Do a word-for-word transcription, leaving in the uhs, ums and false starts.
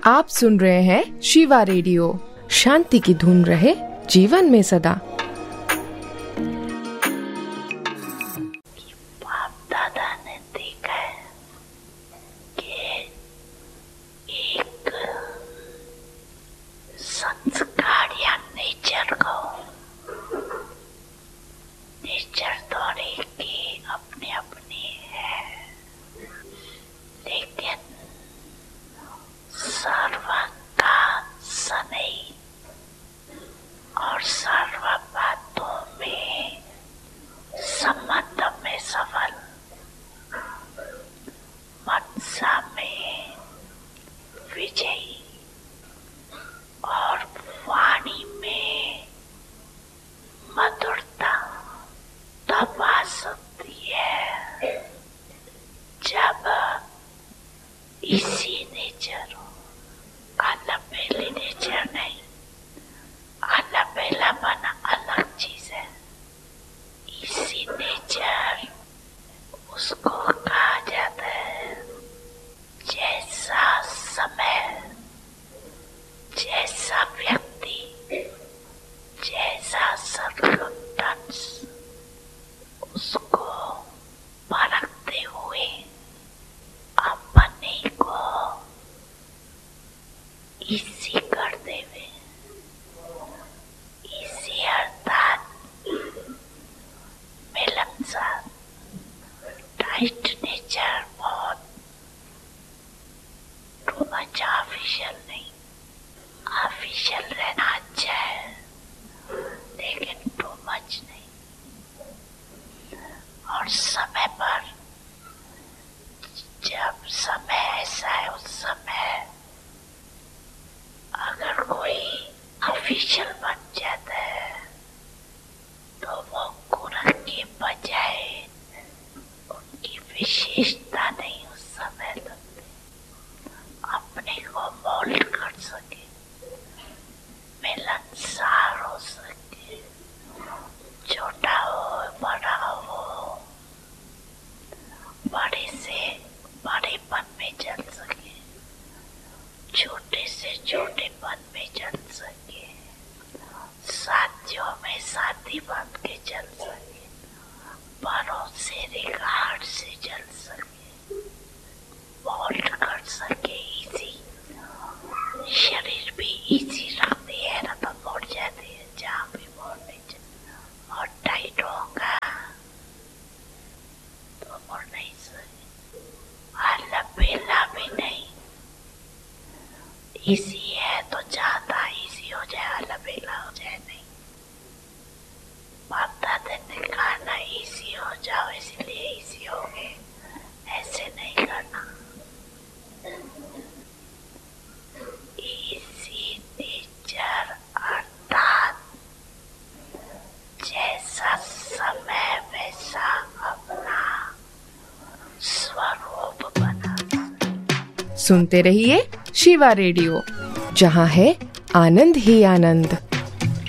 आप सुन रहे हैं शिवा रेडियो। शांति की धुन रहे जीवन में सदा। बाप दादा ने देखा है कि एक संस्कार या नेचर को नेचर थोड़ी की अपनी अपनी है, लेकिन सर्व का सनई और सर्व बातों में संबंध में सफल, मनसा में विजयी और वाणी में मधुरता तब आ सकती है जब इसी नेचर हो। अलबेली नेचर नहीं, अलबेला बना अलग चीज है। इसी नेचर उसको कहा जाता है जैसा समय, जैसा व्यक्ति, जैसा सर्कमस्टेंस, उसको परखते हुए अपने को इसी करते हुए, इसी अर्थात मिलनसार। टाइट नेचर बहुत टू मच ऑफिशियल नहीं, ऑफिशियल रहना अच्छा है लेकिन टू मच नहीं। और समय पर जब समय ऐसा है, उस समय अगर कोई ऑफिशियल बन जाता है तो वो गुण के बजाय उनकी विशेषता नहीं उस समय लगती, अपने को मोल्ड कर सके, मिलनसार हो सके, छोटा हो बड़ा हो, बड़े से बड़ेपन में चल सके, छोटे से छोटेपन में चल सके, साथियों में साथी बन के चल सके, बड़ों से रिगार्ड से चल सके, मोल्ड कर सके। इजी शरीर भी इजी रखती है ना तो मोड़ जाती है, जहाँ भी मोड़ने चाहिए। और टाइट होगा तो मोड़ नहीं सके, अलबेला भी नहीं। इजी है तो चाहता इजी हो जाए, अलबेला हो जाए नहीं। बाप दादा ने कहा ना इजी हो जाओ इसलिए इजी हो गए, ऐसे नहीं करना। इजी नेचर अर्थात जैसा समय वैसा अपना स्वरूप बना। सुनते रहिए शिवा रेडियो, जहाँ है आनंद ही आनंद।